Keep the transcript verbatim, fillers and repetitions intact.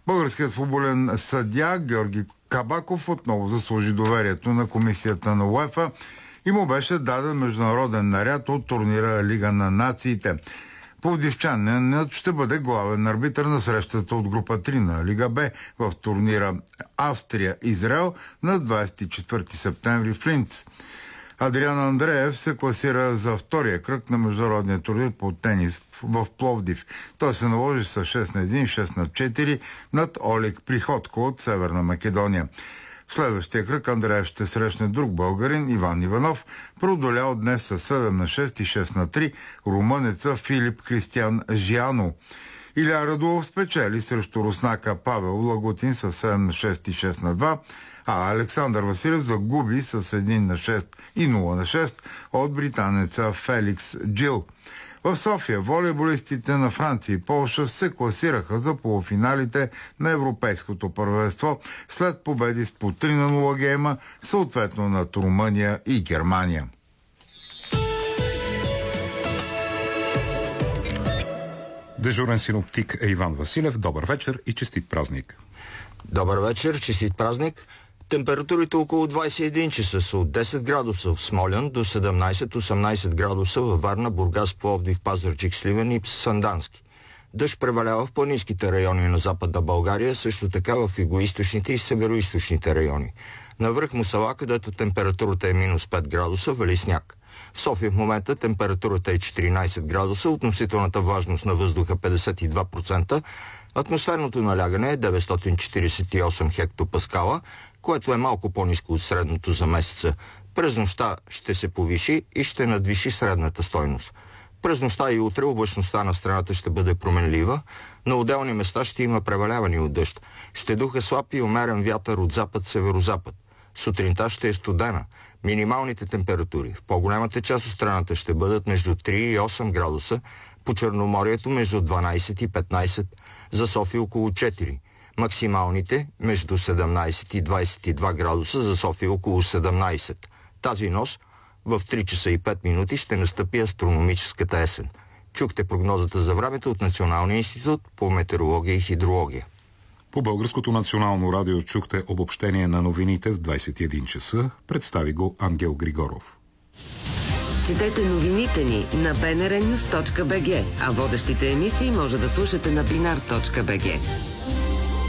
Българският футболен съдия Георги Кабаков отново заслужи доверието на комисията на УЕФА и му беше даден международен наряд от турнира Лига на нациите. Пловдивчанинът ще бъде главен арбитър на срещата от група три на Лига Б в турнира Австрия-Израел на двадесет и четвърти септември в Линц. Адриан Андреев се класира за втория кръг на международния турнир по тенис в Пловдив. Той се наложи с шест на едно, шест на четири над Олег Приходко от Северна Македония. В следващия кръг Андреев ще срещне друг българин, Иван Иванов, преодолял днес с седем на шест и шест на три румънеца Филип Кристиан Жиано. Илия Радулов спечели срещу руснака Павел Лагутин с седем на шест и шест на два, а Александър Василев загуби с едно на шест и нула на шест от британеца Феликс Джил. В София волейболистите на Франция и Полша се класираха за полуфиналите на Европейското първенство след победи с по три на нула гейма, съответно над Румъния и Германия. Дежурен синоптик е Иван Василев. Добър вечер и честит празник. Добър вечер, честит празник. Температурите около двадесет и един часа са от десет градуса в Смолян до седемнадесет-осемнадесет градуса във Варна, Бургас, Пловдив, Пазарджик, Сливен и Сандански. Дъжд превалява в планинските райони на Западна България, също така в югоизточните и североизточните райони. На връх Мусала, където температурата е минус пет градуса, вали сняг. В София в момента температурата е четиринадесет градуса, относителната влажност на въздуха петдесет и два процента, атмосферното налягане е деветстотин четиридесет и осем хектопаскала, което е малко по-ниско от средното за месеца. През нощта ще се повиши и ще надвиши средната стойност. През нощта и утре облачността на страната ще бъде променлива, на отделни места ще има преваляване от дъжд. Ще духа слаб и умерен вятър от запад-северозапад. Сутринта ще е студена. Минималните температури в по-голямата част от страната ще бъдат между три и осем градуса, по Черноморието между дванадесет и петнадесет, за София около четири. Максималните между седемнадесет и двадесет и два градуса, за София около седемнадесет. Тази нощ в три часа и пет минути ще настъпи астрономическата есен. Чухте прогнозата за времето от Националния институт по метеорология и хидрология. По Българското национално радио чухте обобщение на новините в двадесет и един часа. Представи го Ангел Григоров. Четете новините ни на би ен ар нюс точка би джи, а водещите емисии може да слушате на бинар точка би джи.